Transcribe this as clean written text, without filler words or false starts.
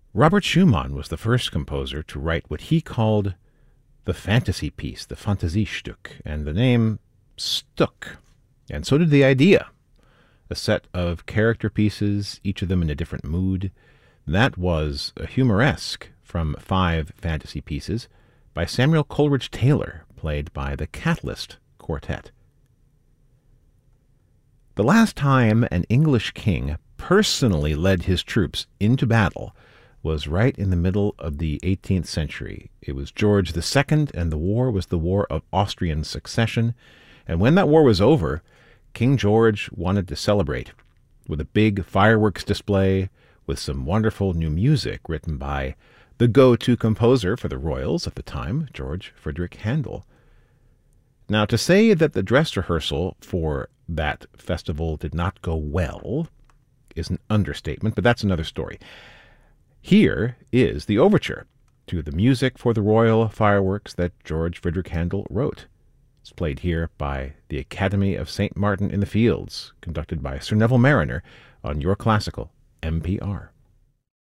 Robert Schumann was the first composer to write what he called the fantasy piece, the Fantasiestück, and the name stuck. And so did the idea. A set of character pieces, each of them in a different mood. That was a humoresque from 5 fantasy pieces by Samuel Coleridge Taylor, played by the Catalyst Quartet. The last time an English king personally led his troops into battle was right in the middle of the 18th century. It was George II, and the war was the War of Austrian Succession. And when that war was over, King George wanted to celebrate with a big fireworks display with some wonderful new music written by the go-to composer for the royals at the time, George Frideric Handel. Now, to say that the dress rehearsal for that festival did not go well is an understatement, but that's another story. Here is the overture to the music for the royal fireworks that George Frideric Handel wrote. It's played here by the Academy of St. Martin in the Fields, conducted by Sir Neville Marriner on Your Classical NPR.